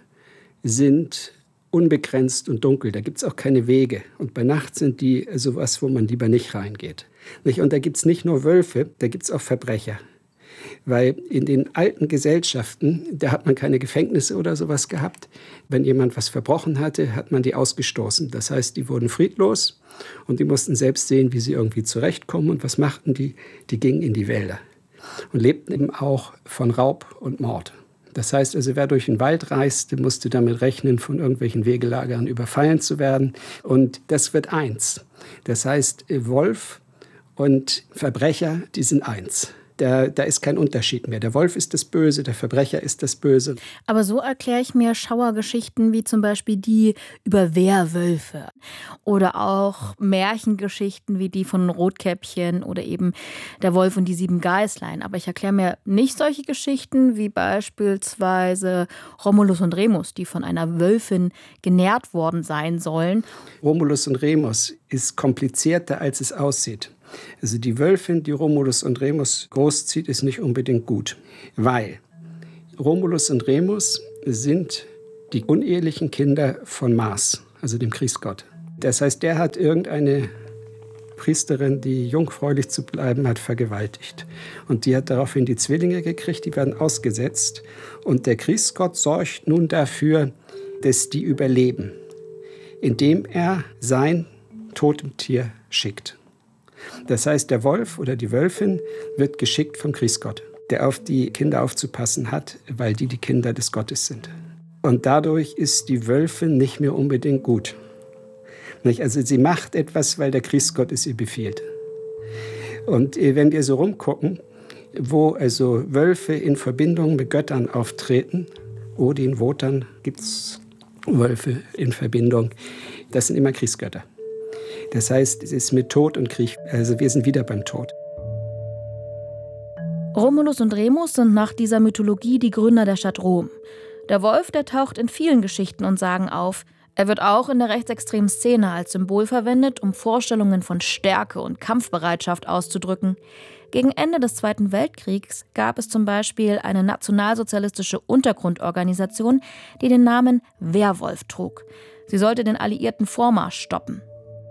sind unbegrenzt und dunkel. Da gibt es auch keine Wege. Und bei Nacht sind die sowas, wo man lieber nicht reingeht. Und da gibt es nicht nur Wölfe, da gibt es auch Verbrecher. Weil in den alten Gesellschaften, da hat man keine Gefängnisse oder sowas gehabt. Wenn jemand was verbrochen hatte, hat man die ausgestoßen. Das heißt, die wurden friedlos und die mussten selbst sehen, wie sie irgendwie zurechtkommen. Und was machten die? Die gingen in die Wälder und lebten eben auch von Raub und Mord. Das heißt also, wer durch den Wald reiste, musste damit rechnen, von irgendwelchen Wegelagern überfallen zu werden. Und das wird eins. Das heißt, Wolf und Verbrecher, die sind eins. Da ist kein Unterschied mehr. Der Wolf ist das Böse, der Verbrecher ist das Böse. Aber so erkläre ich mir Schauergeschichten wie zum Beispiel die über Werwölfe oder auch Märchengeschichten wie die von Rotkäppchen oder eben der Wolf und die 7 Geißlein. Aber ich erkläre mir nicht solche Geschichten wie beispielsweise Romulus und Remus, die von einer Wölfin genährt worden sein sollen. Romulus und Remus ist komplizierter, als es aussieht. Also die Wölfin, die Romulus und Remus großzieht, ist nicht unbedingt gut, weil Romulus und Remus sind die unehelichen Kinder von Mars, also dem Kriegsgott. Das heißt, der hat irgendeine Priesterin, die jungfräulich zu bleiben hat, vergewaltigt. Und die hat daraufhin die Zwillinge gekriegt, die werden ausgesetzt. Und der Kriegsgott sorgt nun dafür, dass die überleben, indem er sein Totemtier schickt. Das heißt, der Wolf oder die Wölfin wird geschickt vom Kriegsgott, der auf die Kinder aufzupassen hat, weil die Kinder des Gottes sind. Und dadurch ist die Wölfin nicht mehr unbedingt gut. Also sie macht etwas, weil der Kriegsgott es ihr befiehlt. Und wenn wir so rumgucken, wo also Wölfe in Verbindung mit Göttern auftreten, Odin, Wotan, gibt es Wölfe in Verbindung, das sind immer Kriegsgötter. Das heißt, es ist mit Tod und Krieg. Also wir sind wieder beim Tod. Romulus und Remus sind nach dieser Mythologie die Gründer der Stadt Rom. Der Wolf, der taucht in vielen Geschichten und Sagen auf. Er wird auch in der rechtsextremen Szene als Symbol verwendet, um Vorstellungen von Stärke und Kampfbereitschaft auszudrücken. Gegen Ende des Zweiten Weltkriegs gab es zum Beispiel eine nationalsozialistische Untergrundorganisation, die den Namen Werwolf trug. Sie sollte den alliierten Vormarsch stoppen.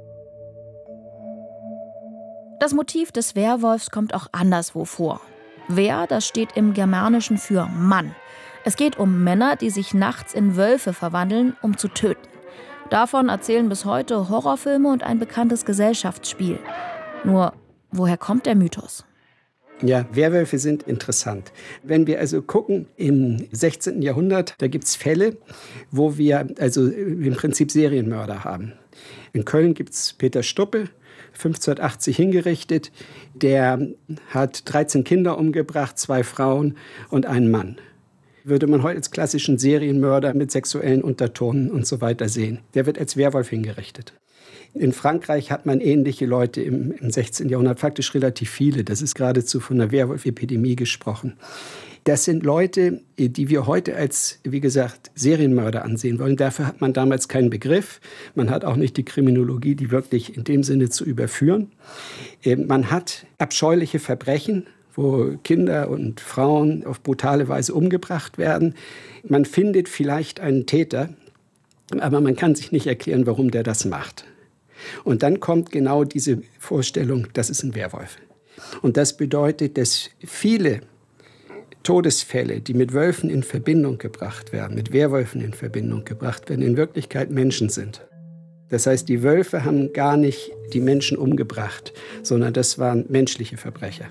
Das Motiv des Werwolfs kommt auch anderswo vor. Wer, das steht im Germanischen für Mann. Es geht um Männer, die sich nachts in Wölfe verwandeln, um zu töten. Davon erzählen bis heute Horrorfilme und ein bekanntes Gesellschaftsspiel. Nur, woher kommt der Mythos? Ja, Werwölfe sind interessant. Wenn wir also gucken, im 16. Jahrhundert, da gibt es Fälle, wo wir also im Prinzip Serienmörder haben. In Köln gibt es Peter Stuppe, 1580 hingerichtet. Der hat 13 Kinder umgebracht, 2 Frauen und einen Mann. Würde man heute als klassischen Serienmörder mit sexuellen Untertonen und so weiter sehen. Der wird als Werwolf hingerichtet. In Frankreich hat man ähnliche Leute im 16. Jahrhundert, faktisch relativ viele. Das ist geradezu von einer Werwolf-Epidemie gesprochen. Das sind Leute, die wir heute als, wie gesagt, Serienmörder ansehen wollen. Dafür hat man damals keinen Begriff. Man hat auch nicht die Kriminologie, die wirklich in dem Sinne zu überführen. Man hat abscheuliche Verbrechen, wo Kinder und Frauen auf brutale Weise umgebracht werden. Man findet vielleicht einen Täter, aber man kann sich nicht erklären, warum der das macht. Und dann kommt genau diese Vorstellung, das ist ein Werwolf. Und das bedeutet, dass viele Todesfälle, die mit Wölfen in Verbindung gebracht werden, mit Werwölfen in Verbindung gebracht werden, in Wirklichkeit Menschen sind. Das heißt, die Wölfe haben gar nicht die Menschen umgebracht, sondern das waren menschliche Verbrecher.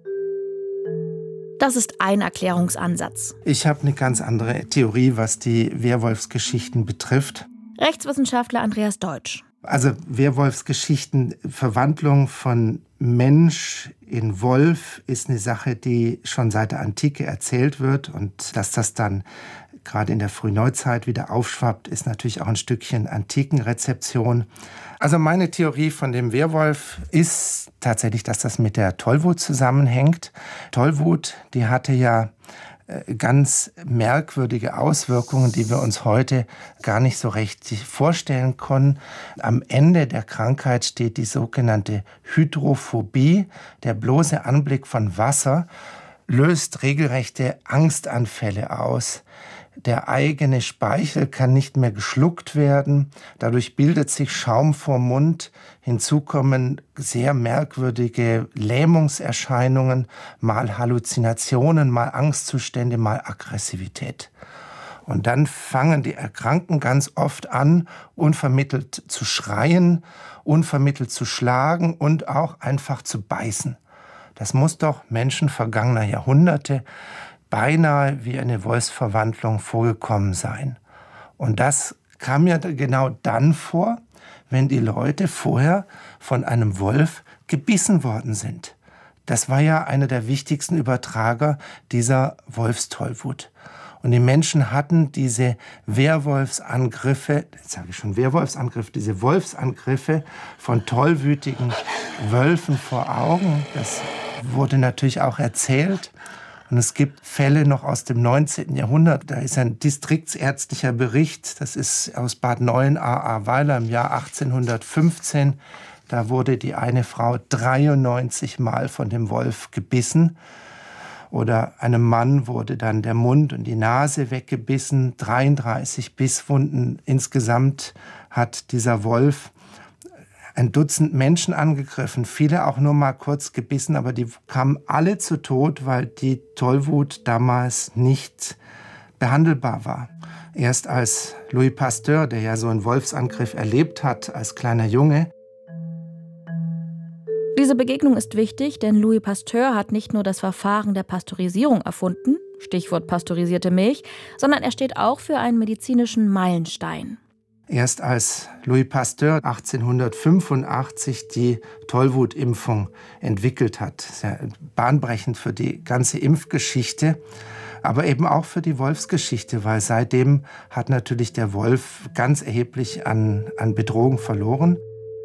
Das ist ein Erklärungsansatz. Ich habe eine ganz andere Theorie, was die Werwolfsgeschichten betrifft. Rechtswissenschaftler Andreas Deutsch. Also Werwolfsgeschichten, Verwandlung von Mensch in Wolf ist eine Sache, die schon seit der Antike erzählt wird. Und dass das dann gerade in der Frühneuzeit wieder aufschwappt, ist natürlich auch ein Stückchen Antikenrezeption. Also meine Theorie von dem Werwolf ist tatsächlich, dass das mit der Tollwut zusammenhängt. Tollwut, die hatte ja ganz merkwürdige Auswirkungen, die wir uns heute gar nicht so recht vorstellen können. Am Ende der Krankheit steht die sogenannte Hydrophobie. Der bloße Anblick von Wasser löst regelrechte Angstanfälle aus. Der eigene Speichel kann nicht mehr geschluckt werden. Dadurch bildet sich Schaum vorm Mund. Hinzu kommen sehr merkwürdige Lähmungserscheinungen, mal Halluzinationen, mal Angstzustände, mal Aggressivität. Und dann fangen die Erkrankten ganz oft an, unvermittelt zu schreien, unvermittelt zu schlagen und auch einfach zu beißen. Das muss doch Menschen vergangener Jahrhunderte beinahe wie eine Wolfsverwandlung vorgekommen sein. Und das kam ja genau dann vor, wenn die Leute vorher von einem Wolf gebissen worden sind. Das war ja einer der wichtigsten Übertrager dieser Wolfstollwut. Und die Menschen hatten diese Werwolfsangriffe, jetzt sage ich schon Werwolfsangriffe, diese Wolfsangriffe von tollwütigen Wölfen vor Augen. Das wurde natürlich auch erzählt. Und es gibt Fälle noch aus dem 19. Jahrhundert. Da ist ein distriktsärztlicher Bericht, das ist aus Bad Neuenahr-Ahrweiler im Jahr 1815. Da wurde die eine Frau 93 Mal von dem Wolf gebissen. Oder einem Mann wurde dann der Mund und die Nase weggebissen. 33 Bisswunden insgesamt hat dieser Wolf ein Dutzend Menschen angegriffen, viele auch nur mal kurz gebissen, aber die kamen alle zu Tod, weil die Tollwut damals nicht behandelbar war. Erst als Louis Pasteur, der ja so einen Wolfsangriff erlebt hat als kleiner Junge. Diese Begegnung ist wichtig, denn Louis Pasteur hat nicht nur das Verfahren der Pasteurisierung erfunden, Stichwort pasteurisierte Milch, sondern er steht auch für einen medizinischen Meilenstein. Erst als Louis Pasteur 1885 die Tollwutimpfung entwickelt hat. Sehr bahnbrechend für die ganze Impfgeschichte, aber eben auch für die Wolfsgeschichte, weil seitdem hat natürlich der Wolf ganz erheblich an Bedrohung verloren.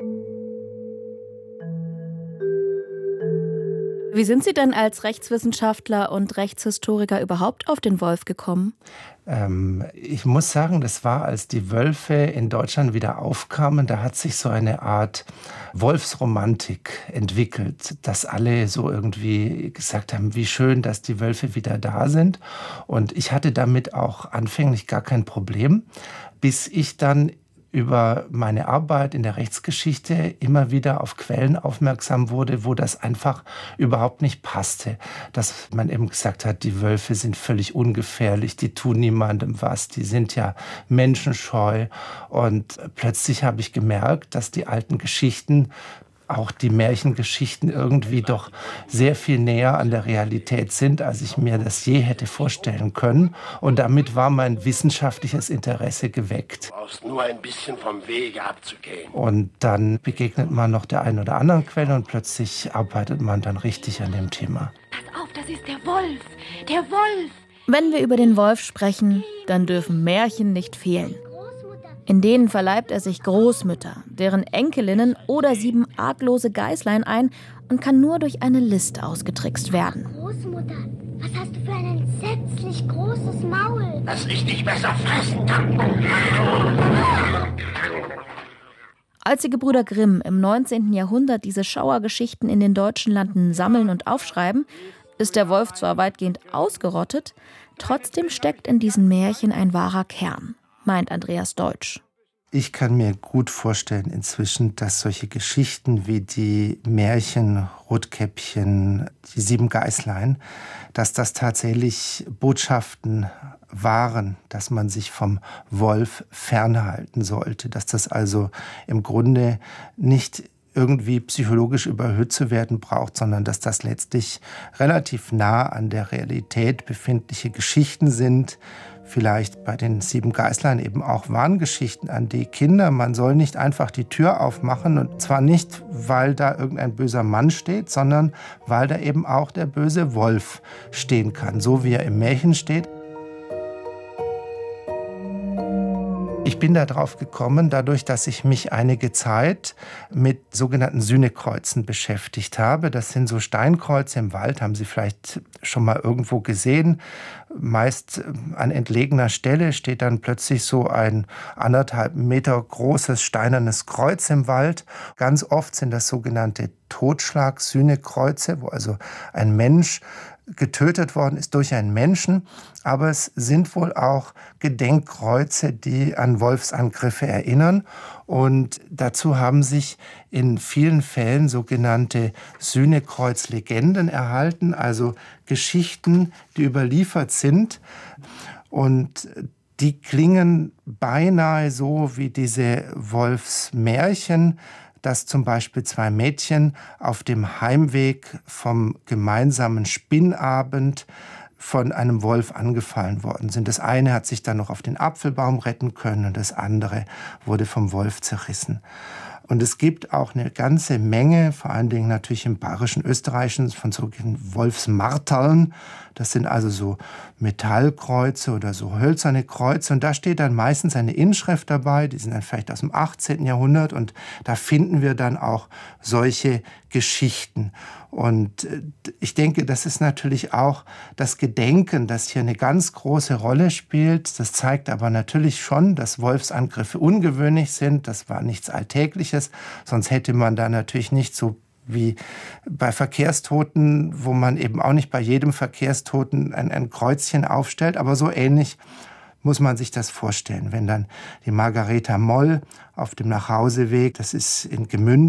Wie sind Sie denn als Rechtswissenschaftler und Rechtshistoriker überhaupt auf den Wolf gekommen? Ich muss sagen, das war, als die Wölfe in Deutschland wieder aufkamen, da hat sich so eine Art Wolfsromantik entwickelt, dass alle so irgendwie gesagt haben, wie schön, dass die Wölfe wieder da sind. Und ich hatte damit auch anfänglich gar kein Problem, bis ich dann über meine Arbeit in der Rechtsgeschichte immer wieder auf Quellen aufmerksam wurde, wo das einfach überhaupt nicht passte. Dass man eben gesagt hat, die Wölfe sind völlig ungefährlich, die tun niemandem was, die sind ja menschenscheu. Und plötzlich habe ich gemerkt, dass die alten Geschichten, auch die Märchengeschichten, irgendwie doch sehr viel näher an der Realität sind, als ich mir das je hätte vorstellen können. Und damit war mein wissenschaftliches Interesse geweckt. Du brauchst nur ein bisschen vom Wege abzugehen. Und dann begegnet man noch der einen oder anderen Quelle und plötzlich arbeitet man dann richtig an dem Thema. Pass auf, das ist der Wolf! Der Wolf! Wenn wir über den Wolf sprechen, dann dürfen Märchen nicht fehlen. In denen verleibt er sich Großmütter, deren Enkelinnen oder 7 arglose Geißlein ein und kann nur durch eine List ausgetrickst werden. Großmutter, was hast du für ein entsetzlich großes Maul? Dass ich dich besser fressen kann. Als die Gebrüder Grimm im 19. Jahrhundert diese Schauergeschichten in den deutschen Landen sammeln und aufschreiben, ist der Wolf zwar weitgehend ausgerottet, trotzdem steckt in diesen Märchen ein wahrer Kern, meint Andreas Deutsch. Ich kann mir gut vorstellen inzwischen, dass solche Geschichten wie die Märchen, Rotkäppchen, die 7 Geißlein, dass das tatsächlich Botschaften waren, dass man sich vom Wolf fernhalten sollte, dass das also im Grunde nicht irgendwie psychologisch überhöht zu werden braucht, sondern dass das letztlich relativ nah an der Realität befindliche Geschichten sind. Vielleicht bei den 7 Geißlein eben auch Warngeschichten an die Kinder. Man soll nicht einfach die Tür aufmachen, und zwar nicht, weil da irgendein böser Mann steht, sondern weil da eben auch der böse Wolf stehen kann, so wie er im Märchen steht. Ich bin darauf gekommen, dadurch, dass ich mich einige Zeit mit sogenannten Sühnekreuzen beschäftigt habe. Das sind so Steinkreuze im Wald, haben Sie vielleicht schon mal irgendwo gesehen. Meist an entlegener Stelle steht dann plötzlich so ein 1,5 Meter großes steinernes Kreuz im Wald. Ganz oft sind das sogenannte Totschlag-Sühnekreuze, wo also ein Mensch getötet worden ist durch einen Menschen. Aber es sind wohl auch Gedenkkreuze, die an Wolfsangriffe erinnern. Und dazu haben sich in vielen Fällen sogenannte Sühnekreuz-Legenden erhalten, also Geschichten, die überliefert sind. Und die klingen beinahe so wie diese Wolfsmärchen, dass zum Beispiel 2 Mädchen auf dem Heimweg vom gemeinsamen Spinnabend von einem Wolf angefallen worden sind. Das eine hat sich dann noch auf den Apfelbaum retten können und das andere wurde vom Wolf zerrissen. Und es gibt auch eine ganze Menge, vor allen Dingen natürlich im bayerischen, österreichischen, von sogenannten Wolfsmarterln. Das sind also so Metallkreuze oder so hölzerne Kreuze. Und da steht dann meistens eine Inschrift dabei, die sind dann vielleicht aus dem 18. Jahrhundert. Und da finden wir dann auch solche Geschichten. Und ich denke, das ist natürlich auch das Gedenken, das hier eine ganz große Rolle spielt. Das zeigt aber natürlich schon, dass Wolfsangriffe ungewöhnlich sind. Das war nichts Alltägliches. Sonst hätte man da natürlich nicht so wie bei Verkehrstoten, wo man eben auch nicht bei jedem Verkehrstoten ein Kreuzchen aufstellt. Aber so ähnlich muss man sich das vorstellen. Wenn dann die Margareta Moll auf dem Nachhauseweg, das ist in Gmünd,